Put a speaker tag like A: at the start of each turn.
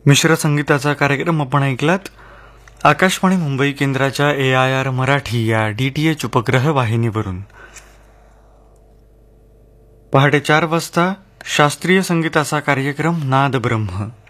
A: मिश्र संगीताचा कार्यक्रम आपण ऐकलात. आकाशवाणी मुंबई केंद्राच्या AIR मराठी या DTH उपग्रह वाहिनीवरून. पहाटे 4 वाजता शास्त्रीय संगीताचा कार्यक्रम नाद ब्रह्म.